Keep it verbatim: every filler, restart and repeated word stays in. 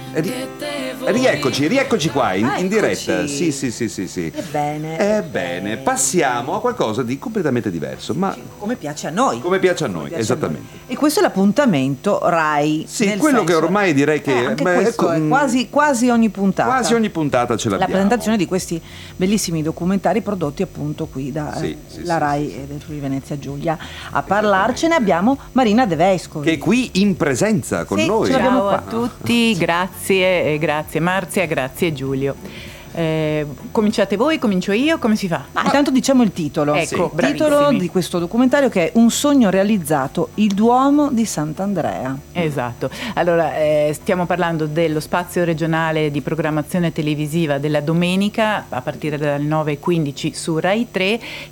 Ri- rieccoci, rieccoci qua in, in diretta. Eccoci. Sì, sì, sì, sì, sì. Ebbene, Ebbene, passiamo a qualcosa di completamente diverso, ma come piace a noi. come piace a Come noi, piace a esattamente. noi. E questo è l'appuntamento Rai. Sì, nel quello che senso- ormai direi che- Eh, anche beh, questo ecco, è mm, quasi, quasi ogni puntata. Quasi ogni puntata ce La l'abbiamo. presentazione di questi bellissimi documentari prodotti appunto qui da Sì, eh, sì, la sì, Rai sì, sì. e del Friuli Venezia Giulia. A parlarcene abbiamo Marina De Vescovi. Che è qui in presenza con Sì, noi. ce l'abbiamo Ciao qua. a tutti, grazie, e grazie Marzia, grazie Giulio. Eh, cominciate voi, comincio io, come si fa? Ma intanto diciamo il titolo. Ecco, il titolo bravissimi. di questo documentario, che è Un sogno realizzato, il Duomo di Sant'Andrea. Esatto, allora eh, stiamo parlando dello spazio regionale di programmazione televisiva della domenica a partire dalle nove e quindici su Rai tre,